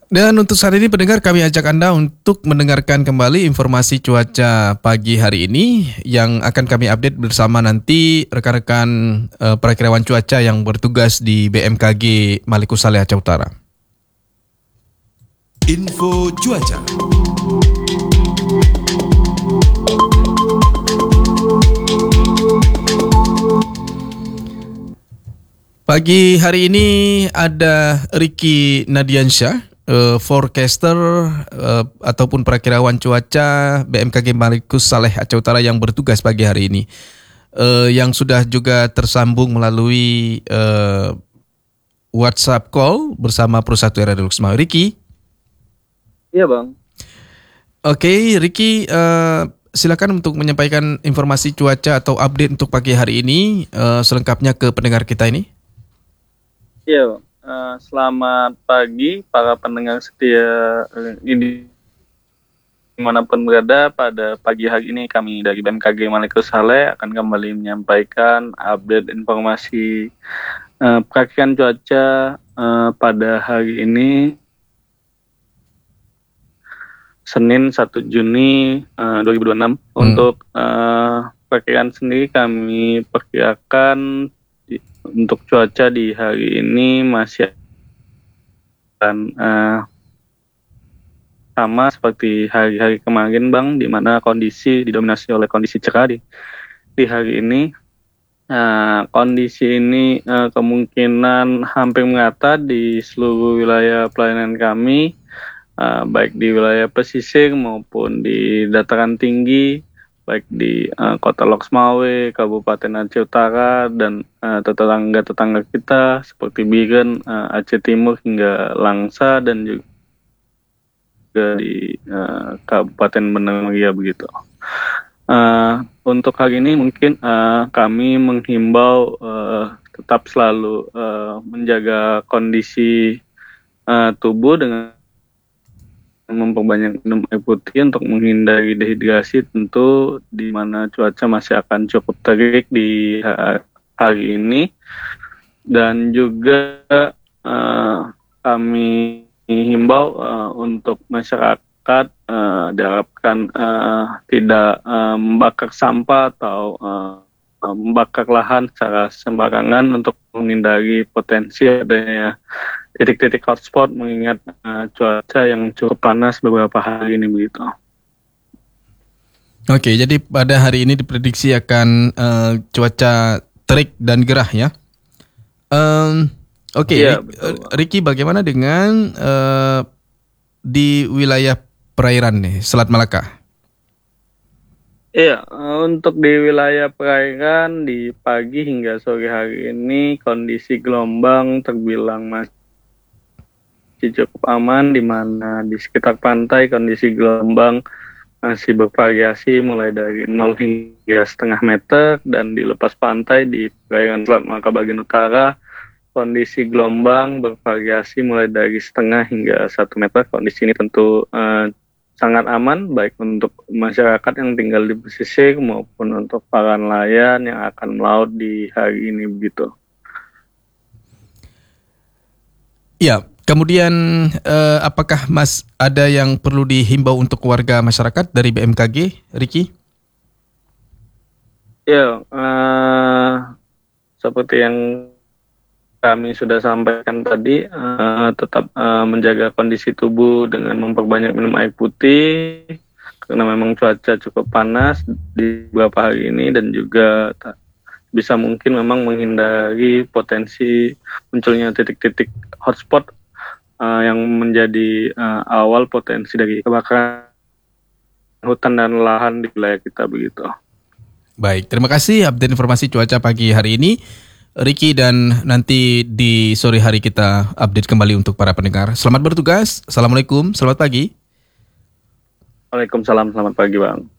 Dan untuk saat ini pendengar, kami ajak Anda untuk mendengarkan kembali informasi cuaca pagi hari ini yang akan kami update bersama nanti rekan-rekan perakirawan cuaca yang bertugas di BMKG Maluku Saleh Aceh Utara. Info cuaca. Pagi hari ini ada Ricky Nadiansyah, forecaster ataupun perakirawan cuaca BMKG Maluku Saleh Aceh Utara yang bertugas pagi hari ini, yang sudah juga tersambung melalui WhatsApp call bersama Perusahaan Radio Luxma. Ricky. Iya bang. Oke, Ricky, silakan untuk menyampaikan informasi cuaca atau update untuk pagi hari ini selengkapnya ke pendengar kita ini. Iya, selamat pagi para pendengar setia ini dimanapun berada. Pada pagi hari ini kami dari BMKG Maluku Saleh akan kembali menyampaikan update informasi perakiraan cuaca pada hari ini Senin 1 Juni 2026. Untuk perakiraan sendiri kami perkirakan untuk cuaca di hari ini masih akan sama seperti hari-hari kemarin bang, di mana kondisi didominasi oleh kondisi cerah di hari ini. Kondisi ini kemungkinan hampir merata di seluruh wilayah pelayanan kami, baik di wilayah pesisir maupun di dataran tinggi, baik di Kota Loksmawe, Kabupaten Aceh Utara, dan tetangga-tetangga kita seperti Biren, Aceh Timur hingga Langsa, dan juga di Kabupaten Banda Mulia begitu. Untuk hari ini mungkin kami menghimbau tetap selalu menjaga kondisi tubuh dengan memperbanyak minum air putih untuk menghindari dehidrasi, tentu di mana cuaca masih akan cukup terik di hari ini. Dan juga kami himbau untuk masyarakat diharapkan tidak membakar sampah atau membakar lahan secara sembarangan untuk menghindari potensi adanya titik-titik hotspot, mengingat cuaca yang cukup panas beberapa hari ini begitu. Oke, jadi pada hari ini diprediksi akan cuaca terik dan gerah ya. Oke, Ya, Ricky, bagaimana dengan di wilayah perairan nih, Selat Malaka? Iya, untuk di wilayah perairan di pagi hingga sore hari ini kondisi gelombang terbilang masih cukup aman, di mana di sekitar pantai kondisi gelombang masih bervariasi mulai dari 0 hingga setengah meter, dan di lepas pantai di perairan Selat Malaka bagian utara kondisi gelombang bervariasi mulai dari setengah hingga 1 meter. Kondisi ini tentu sangat aman baik untuk masyarakat yang tinggal di pesisir maupun untuk para nelayan yang akan melaut di hari ini begitu. Ya, kemudian apakah Mas ada yang perlu dihimbau untuk warga masyarakat dari BMKG, Ricky? Ya, seperti yang kami sudah sampaikan tadi, tetap menjaga kondisi tubuh dengan memperbanyak minum air putih, karena memang cuaca cukup panas di beberapa hari ini, dan juga bisa mungkin memang menghindari potensi munculnya titik-titik hotspot yang menjadi awal potensi dari kebakaran hutan dan lahan di wilayah kita begitu. Baik, terima kasih update informasi cuaca pagi hari ini, Ricky, dan nanti di sore hari kita update kembali untuk para pendengar. Selamat bertugas. Assalamualaikum, selamat pagi. Waalaikumsalam, selamat pagi Bang.